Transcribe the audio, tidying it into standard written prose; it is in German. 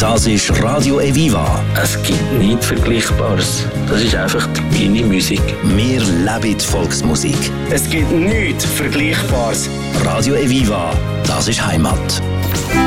Das ist Radio Eviva. Es gibt nichts Vergleichbares. Das ist einfach deine Musik. Wir leben die Volksmusik. Es gibt nichts Vergleichbares. Radio Eviva, das ist Heimat.